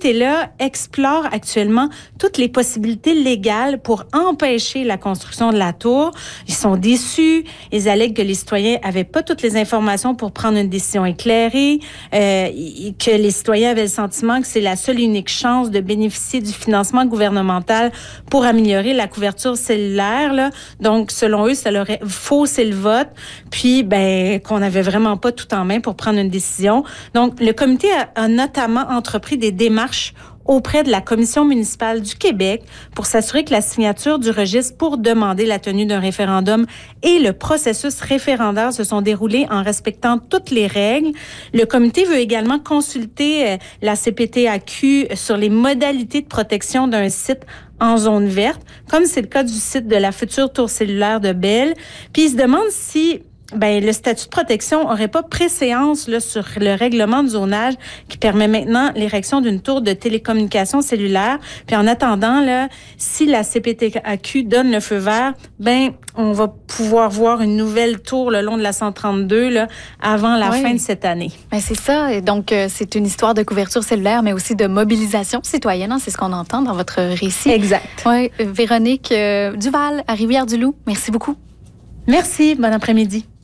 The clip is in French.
comité-là explore actuellement toutes les possibilités légales pour empêcher la construction de la tour. Ils sont déçus. Ils allèguent que les citoyens avaient pas toutes les informations pour prendre une décision éclairée, que les citoyens avaient le sentiment que c'est la seule et unique chance de bénéficier du financement gouvernemental pour améliorer la couverture cellulaire, là. Donc, selon eux, ça leur aurait faussé le vote. Puis, qu'on n'avait vraiment pas tout en main pour prendre une décision. Donc, le comité a notamment entrepris des démarches auprès de la Commission municipale du Québec pour s'assurer que la signature du registre pour demander la tenue d'un référendum et le processus référendaire se sont déroulés en respectant toutes les règles. Le comité veut également consulter la CPTAQ sur les modalités de protection d'un site en zone verte, comme c'est le cas du site de la future tour cellulaire de Belle. Puis il se demande si le statut de protection n'aurait pas préséance là, sur le règlement de zonage qui permet maintenant l'érection d'une tour de télécommunication cellulaire. Puis en attendant, là, si la CPTAQ donne le feu vert, on va pouvoir voir une nouvelle tour le long de la 132 là, avant la fin de cette année. C'est ça. Et donc, c'est une histoire de couverture cellulaire, mais aussi de mobilisation citoyenne. Hein? C'est ce qu'on entend dans votre récit. Exact. Oui, Véronique Duval, à Rivière-du-Loup, merci beaucoup. Merci. Bon après-midi.